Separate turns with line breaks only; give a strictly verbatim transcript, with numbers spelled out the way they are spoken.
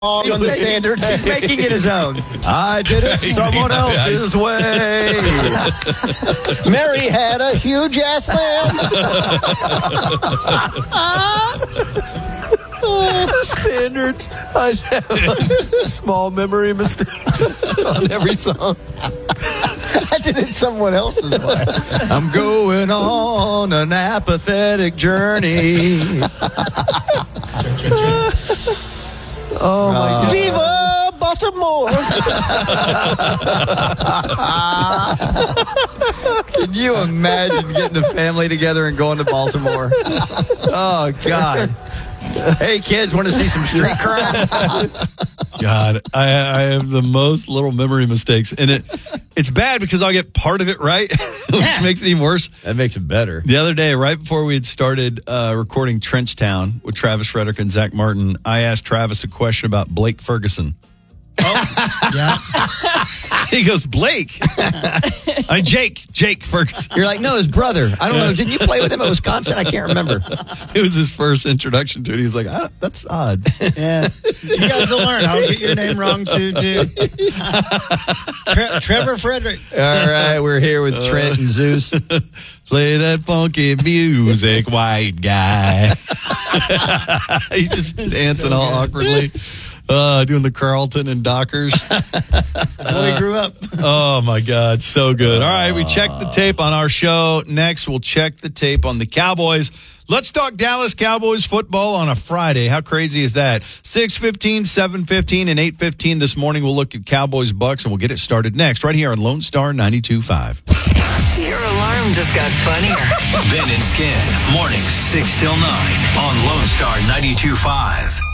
on the standards.
He's making it his own.
I did it someone else's way. Mary had a huge ass lamb.
Standards. I have small memory mistakes on every song.
I did it someone else's way.
I'm going on an apathetic journey.
Oh, my God.
Viva Baltimore.
Can you imagine getting the family together and going to Baltimore? Oh, God. Hey, kids, want to see some street crime?
God, I, I have the most little memory mistakes. And it it's bad because I'll get part of it right, which makes it even worse.
That makes it better.
The other day, right before we had started uh, recording Trenchtown with Travis Frederick and Zach Martin, I asked Travis a question about Blake Ferguson.
Oh, yeah.
He goes, Blake. I Jake, Jake Ferguson.
You're like, no, his brother. I don't know. Didn't you play with him at Wisconsin? I can't remember.
It was his first introduction to it. He was like, ah, that's odd.
Yeah. You guys will learn. I'll get your name wrong, too, too. Tre- Trevor Frederick.
All right, we're here with Trent and Zeus.
Play that funky music, white guy. He's just dancing
so
all
good.
awkwardly. Uh, doing the Carlton and Dockers.
Boy grew up.
Oh, my God. So good. All right. We checked the tape on our show. Next, we'll check the tape on the Cowboys. Let's talk Dallas Cowboys football on a Friday. How crazy is that? six fifteen, seven fifteen, and eight fifteen this morning. We'll look at Cowboys Bucks, and we'll get it started next right here on Lone Star ninety-two point five.
Your alarm just got funnier. Ben and Skin, mornings six till nine on Lone Star ninety-two point five.